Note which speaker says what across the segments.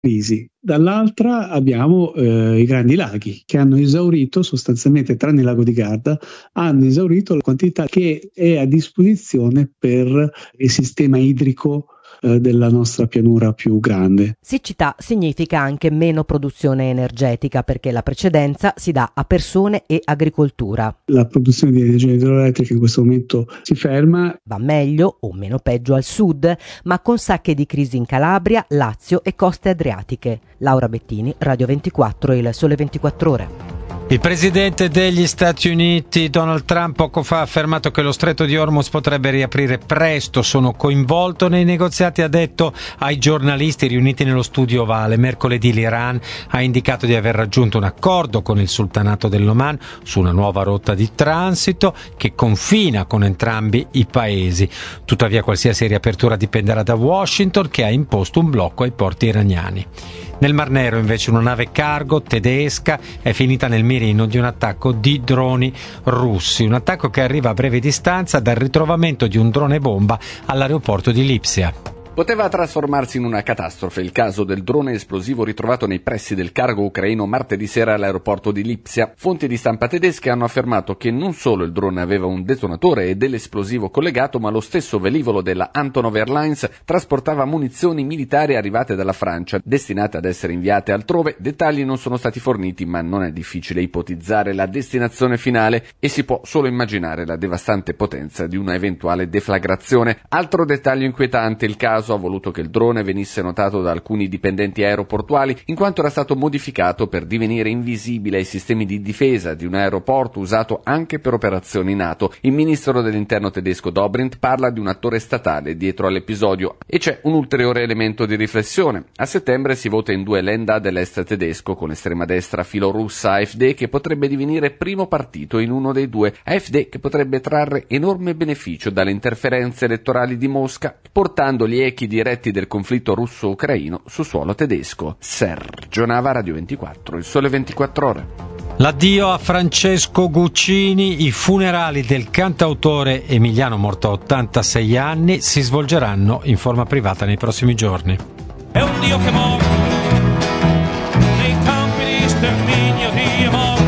Speaker 1: crisi. Dall'altra abbiamo i grandi laghi che hanno esaurito sostanzialmente, tranne il lago di Garda, hanno esaurito la quantità che è a disposizione per il sistema idrico della nostra pianura più grande.
Speaker 2: Siccità significa anche meno produzione energetica, perché la precedenza si dà a persone e agricoltura.
Speaker 1: La produzione di energia idroelettrica in questo momento si ferma.
Speaker 2: Va meglio o meno peggio al sud, ma con sacche di crisi in Calabria, Lazio e coste adriatiche. Laura Bettini, Radio 24, Il Sole 24 Ore.
Speaker 3: Il presidente degli Stati Uniti, Donald Trump, poco fa ha affermato che lo stretto di Hormuz potrebbe riaprire presto. Sono coinvolto nei negoziati, ha detto ai giornalisti riuniti nello studio ovale. Mercoledì l'Iran ha indicato di aver raggiunto un accordo con il sultanato dell'Oman su una nuova rotta di transito che confina con entrambi i paesi. Tuttavia qualsiasi riapertura dipenderà da Washington, che ha imposto un blocco ai porti iraniani. Nel Mar Nero invece una nave cargo tedesca è finita nel mirino di un attacco di droni russi, un attacco che arriva a breve distanza dal ritrovamento di un drone bomba all'aeroporto di Lipsia.
Speaker 4: Poteva trasformarsi in una catastrofe il caso del drone esplosivo ritrovato nei pressi del cargo ucraino martedì sera all'aeroporto di Lipsia. Fonti di stampa tedesche hanno affermato che non solo il drone aveva un detonatore e dell'esplosivo collegato, ma lo stesso velivolo della Antonov Airlines trasportava munizioni militari arrivate dalla Francia, destinate ad essere inviate altrove. Dettagli non sono stati forniti, ma non è difficile ipotizzare la destinazione finale e si può solo immaginare la devastante potenza di una eventuale deflagrazione. Altro dettaglio inquietante: il caso ha voluto che il drone venisse notato da alcuni dipendenti aeroportuali, in quanto era stato modificato per divenire invisibile ai sistemi di difesa di un aeroporto usato anche per operazioni NATO. Il ministro dell'interno tedesco Dobrindt parla di un attore statale dietro all'episodio. E c'è un ulteriore elemento di riflessione. A settembre si vota in 2 Länder dell'est tedesco, con estrema destra filorussa AfD che potrebbe divenire primo partito in uno dei due. AfD che potrebbe trarre enorme beneficio dalle interferenze elettorali di Mosca, portando gli echi diretti del conflitto russo-ucraino su suolo tedesco. Sergio Nava, Radio 24, Il Sole 24 Ore.
Speaker 3: L'addio a Francesco Guccini. I funerali del cantautore emiliano, morto a 86 anni, si svolgeranno in forma privata nei prossimi giorni.
Speaker 5: È un Dio che muore nei campi di sterminio, Dio è morto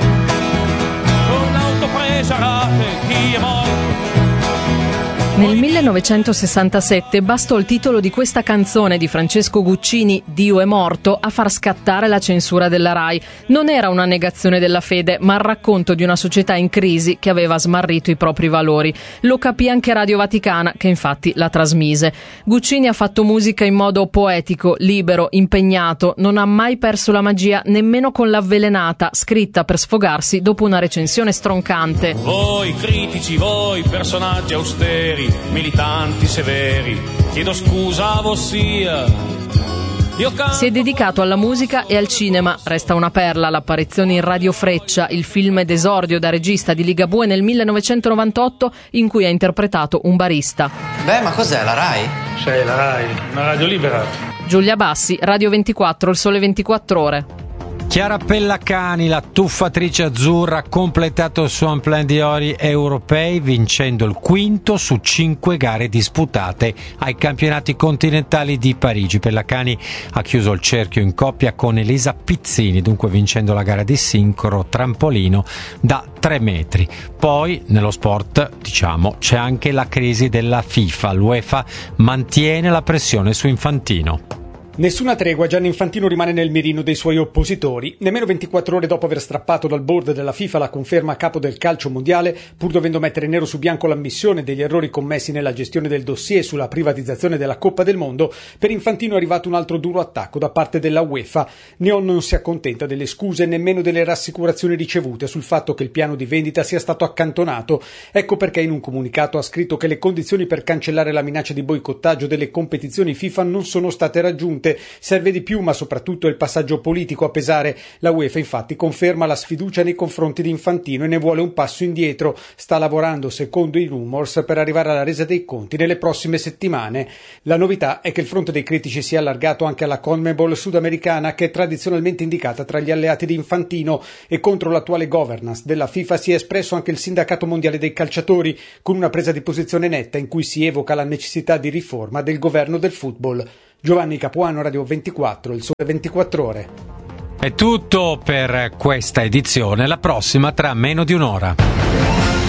Speaker 5: con l'auto presa a rate, Dio è morto.
Speaker 6: Nel 1967 bastò il titolo di questa canzone di Francesco Guccini, Dio è morto, a far scattare la censura della Rai. Non era una negazione della fede, ma il racconto di una società in crisi che aveva smarrito i propri valori. Lo capì anche Radio Vaticana, che infatti la trasmise. Guccini ha fatto musica in modo poetico, libero, impegnato, non ha mai perso la magia nemmeno con l'Avvelenata, scritta per sfogarsi dopo una recensione stroncante.
Speaker 5: Voi critici, voi personaggi austeri, militanti severi, chiedo scusa a vossia.
Speaker 6: Si è dedicato alla musica e al cinema. Resta una perla l'apparizione in Radio Freccia, il film d'esordio da regista di Ligabue nel 1998, in cui ha interpretato un barista.
Speaker 7: Beh, ma cos'è, la Rai?
Speaker 8: Sì, la Rai, una radio libera.
Speaker 6: Giulia Bassi, Radio 24, Il Sole 24 Ore.
Speaker 3: Chiara Pellacani, la tuffatrice azzurra, ha completato il suo emploi di ori europei vincendo il 5° su 5 gare disputate ai campionati continentali di Parigi. Pellacani ha chiuso il cerchio in coppia con Elisa Pizzini, dunque vincendo la gara di sincro trampolino da 3 metri. Poi nello sport, c'è anche la crisi della FIFA. L'UEFA mantiene la pressione su Infantino.
Speaker 9: Nessuna tregua, Gianni Infantino rimane nel mirino dei suoi oppositori. Nemmeno 24 ore dopo aver strappato dal board della FIFA la conferma a capo del calcio mondiale, pur dovendo mettere nero su bianco l'ammissione degli errori commessi nella gestione del dossier sulla privatizzazione della Coppa del Mondo, per Infantino è arrivato un altro duro attacco da parte della UEFA. Neon non si accontenta delle scuse e nemmeno delle rassicurazioni ricevute sul fatto che il piano di vendita sia stato accantonato. Ecco perché in un comunicato ha scritto che le condizioni per cancellare la minaccia di boicottaggio delle competizioni FIFA non sono state raggiunte. Serve di più, ma soprattutto il passaggio politico a pesare. La UEFA infatti conferma la sfiducia nei confronti di Infantino e ne vuole un passo indietro. Sta lavorando, secondo i rumors, per arrivare alla resa dei conti nelle prossime settimane. La novità è che il fronte dei critici si è allargato anche alla CONMEBOL sudamericana, che è tradizionalmente indicata tra gli alleati di Infantino, e contro l'attuale governance della FIFA si è espresso anche il sindacato mondiale dei calciatori, con una presa di posizione netta in cui si evoca la necessità di riforma del governo del football. Giovanni Capuano, Radio 24, Il Sole 24 Ore.
Speaker 3: È tutto per questa edizione, la prossima tra meno di un'ora.